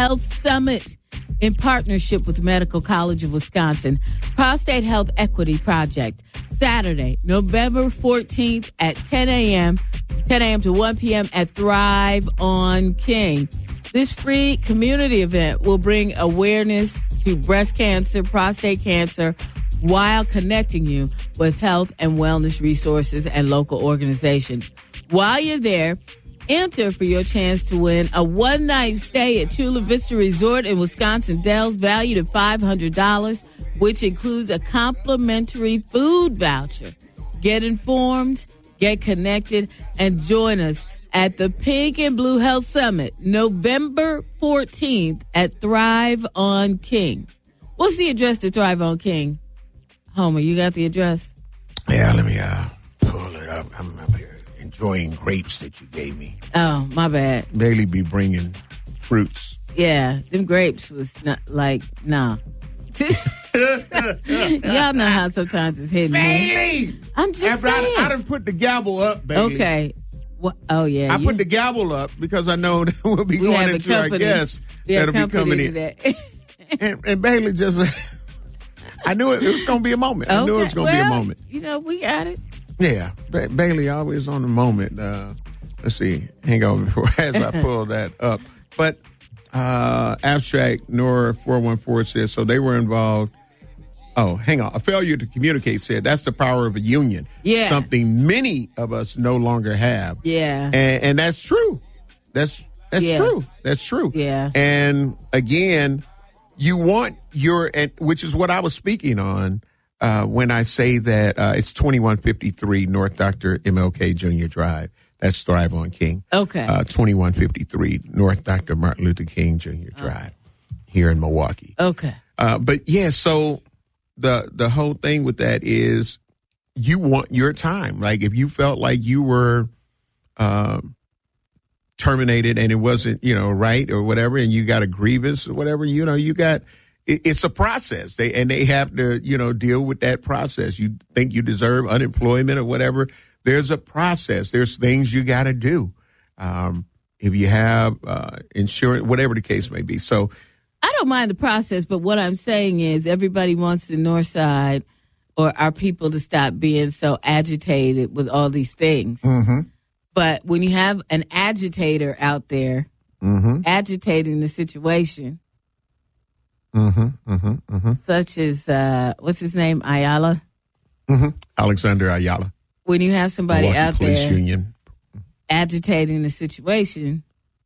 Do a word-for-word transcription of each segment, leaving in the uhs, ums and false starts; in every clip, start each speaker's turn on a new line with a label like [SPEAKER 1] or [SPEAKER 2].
[SPEAKER 1] Health Summit in partnership with the Medical College of Wisconsin. Prostate Health Equity Project. Saturday, November fourteenth at ten a.m., ten a.m. to one p.m. at Thrive on King. This free community event will bring awareness to breast cancer, prostate cancer, while connecting you with health and wellness resources and local organizations. While you're there, enter for your chance to win a one-night stay at Chula Vista Resort in Wisconsin Dells, valued at five hundred dollars, which includes a complimentary food voucher. Get informed, get connected, and join us at the Pink and Blue Health Summit, November fourteenth at Thrive on King. What's the address to Thrive on King? Homer, you got the address?
[SPEAKER 2] Yeah, let me uh, pull it up. I'm up here enjoying grapes that you gave me.
[SPEAKER 1] Oh, my bad.
[SPEAKER 2] Bailey be bringing fruits.
[SPEAKER 1] Yeah, them grapes was not like, nah. Y'all know how sometimes it's hidden.
[SPEAKER 2] Bailey!
[SPEAKER 1] I'm just
[SPEAKER 2] I,
[SPEAKER 1] saying.
[SPEAKER 2] I, I done put the gavel up, Bailey.
[SPEAKER 1] Okay. What? Oh, yeah.
[SPEAKER 2] I
[SPEAKER 1] you,
[SPEAKER 2] put the gavel up because I know that we'll be
[SPEAKER 1] we
[SPEAKER 2] going
[SPEAKER 1] have a
[SPEAKER 2] into our
[SPEAKER 1] company.
[SPEAKER 2] guests
[SPEAKER 1] We have
[SPEAKER 2] that'll be
[SPEAKER 1] company
[SPEAKER 2] coming in.
[SPEAKER 1] today.
[SPEAKER 2] and, and Bailey just, I knew it, it was going to be a moment. I knew it was going to
[SPEAKER 1] well,
[SPEAKER 2] be a moment.
[SPEAKER 1] You know, we got it.
[SPEAKER 2] Yeah. Ba- Bailey always on the moment. Uh, let's see. Hang on before as I pull that up. But uh, Abstract Nora four one four says, so they were involved. Oh, hang on. A failure to communicate said that's the power of a union.
[SPEAKER 1] Yeah.
[SPEAKER 2] Something many of us no longer have.
[SPEAKER 1] Yeah.
[SPEAKER 2] And, and that's true. That's that's
[SPEAKER 1] Yeah.
[SPEAKER 2] true. That's true.
[SPEAKER 1] Yeah.
[SPEAKER 2] And again, you want your, and which is what I was speaking on uh, when I say that uh, it's twenty-one fifty-three North Doctor M L K Junior Drive. That's Thrive on King.
[SPEAKER 1] Okay.
[SPEAKER 2] Uh, twenty-one fifty-three North Doctor Martin Luther King Junior Drive here in Milwaukee.
[SPEAKER 1] Okay.
[SPEAKER 2] Uh, but yeah, so the the whole thing with that is you want your time. Like if you felt like you were um, terminated and it wasn't, you know, right or whatever, and you got a grievance or whatever, you know, you got it, it's a process. They and they have to, you know, deal with that process. You think you deserve unemployment or whatever. There's a process. There's things you got to do. Um, if you have uh, insurance, whatever the case may be. So.
[SPEAKER 1] I don't mind the process, but what I'm saying is everybody wants the North Side or our people to stop being so agitated with all these things.
[SPEAKER 2] Mm-hmm.
[SPEAKER 1] But when you have an agitator out there
[SPEAKER 2] mm-hmm.
[SPEAKER 1] agitating the situation,
[SPEAKER 2] mm-hmm. Mm-hmm. Mm-hmm.
[SPEAKER 1] such as, uh, what's his name, Ayala?
[SPEAKER 2] Mm-hmm. Alexander Ayala.
[SPEAKER 1] When you have somebody
[SPEAKER 2] Milwaukee
[SPEAKER 1] out
[SPEAKER 2] Police
[SPEAKER 1] there
[SPEAKER 2] Union.
[SPEAKER 1] agitating the situation,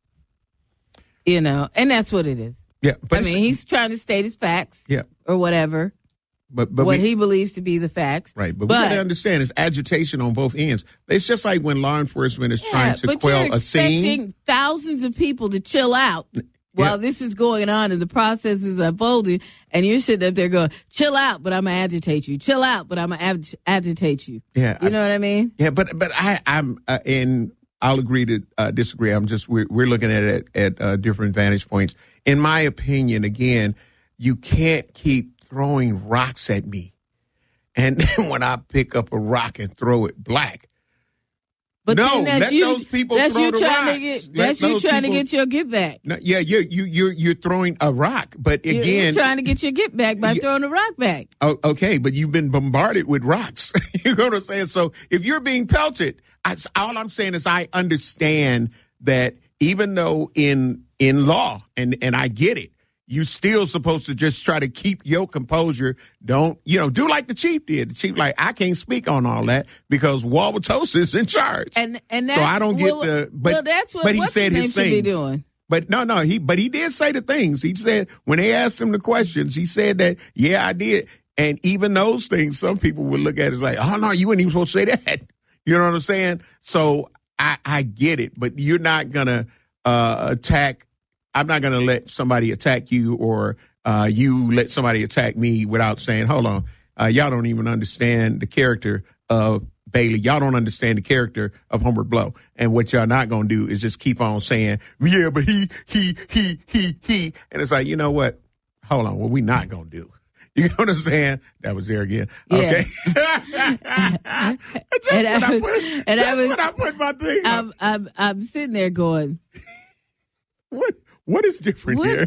[SPEAKER 1] you know, and that's what it is.
[SPEAKER 2] Yeah, but
[SPEAKER 1] I mean, he's trying to state his facts,
[SPEAKER 2] yeah,
[SPEAKER 1] or whatever,
[SPEAKER 2] but but
[SPEAKER 1] what
[SPEAKER 2] we,
[SPEAKER 1] he believes to be the facts,
[SPEAKER 2] right? But,
[SPEAKER 1] but
[SPEAKER 2] we got to understand it's agitation on both ends. It's just like when law enforcement is
[SPEAKER 1] yeah,
[SPEAKER 2] trying to
[SPEAKER 1] but
[SPEAKER 2] quell
[SPEAKER 1] you're
[SPEAKER 2] a scene.
[SPEAKER 1] expecting thousands of people to chill out while
[SPEAKER 2] yeah.
[SPEAKER 1] this is going on and the process is unfolding, and you're sitting up there going, "Chill out," but I'm gonna agitate you. Chill out, but I'm gonna ag- agitate you.
[SPEAKER 2] Yeah,
[SPEAKER 1] you know
[SPEAKER 2] I,
[SPEAKER 1] what I mean?
[SPEAKER 2] Yeah, but but I I'm uh, and I'll agree to uh, disagree. I'm just we're we're looking at it at uh, different vantage points. In my opinion, again, you can't keep throwing rocks at me. And then when I pick up a rock and throw it black.
[SPEAKER 1] But
[SPEAKER 2] no,
[SPEAKER 1] then that's
[SPEAKER 2] let
[SPEAKER 1] you,
[SPEAKER 2] those people
[SPEAKER 1] that's
[SPEAKER 2] throw
[SPEAKER 1] you
[SPEAKER 2] the
[SPEAKER 1] trying
[SPEAKER 2] rocks.
[SPEAKER 1] To get,
[SPEAKER 2] Let
[SPEAKER 1] that's you
[SPEAKER 2] those
[SPEAKER 1] trying
[SPEAKER 2] people,
[SPEAKER 1] to get your get back.
[SPEAKER 2] No, yeah, you you you're you're throwing a rock, but
[SPEAKER 1] You're,
[SPEAKER 2] again,
[SPEAKER 1] you're trying to get your get back by
[SPEAKER 2] you,
[SPEAKER 1] throwing a rock back.
[SPEAKER 2] Oh, okay, but you've been bombarded with rocks. You know what I'm saying? So if you're being pelted, I, all I'm saying is I understand that even though in in law, and and I get it, you still supposed to just try to keep your composure. Don't, you know, do like the chief did. The chief, like, I can't speak on all that because Wauwatosa is in charge.
[SPEAKER 1] And and that's,
[SPEAKER 2] so I don't get
[SPEAKER 1] well,
[SPEAKER 2] the, but,
[SPEAKER 1] well, that's what,
[SPEAKER 2] but he
[SPEAKER 1] what's
[SPEAKER 2] said
[SPEAKER 1] his,
[SPEAKER 2] his
[SPEAKER 1] name
[SPEAKER 2] things.
[SPEAKER 1] should be doing.
[SPEAKER 2] But no, no, he, but he did say the things. He said, when they asked him the questions, he said that, yeah, I did. And even those things, some people would look at it as like, oh no, you weren't even supposed to say that. You know what I'm saying? So I, I get it, but you're not going to uh, attack. I'm not going to let somebody attack you or uh, you let somebody attack me without saying, hold on, uh, y'all don't even understand the character of Bailey. Y'all don't understand the character of Homer Blow. And what y'all not going to do is just keep on saying, yeah, but he, he, he, he, he. And it's like, you know what? Hold on. What we not going to do? You know what I'm saying? That was there again. Okay.
[SPEAKER 1] Yeah.
[SPEAKER 2] just
[SPEAKER 1] and
[SPEAKER 2] when
[SPEAKER 1] I
[SPEAKER 2] I,
[SPEAKER 1] was,
[SPEAKER 2] put,
[SPEAKER 1] and
[SPEAKER 2] just
[SPEAKER 1] I was,
[SPEAKER 2] when I put my thing
[SPEAKER 1] I'm, I'm, I'm sitting there going,
[SPEAKER 2] what, what is different
[SPEAKER 1] what,
[SPEAKER 2] here?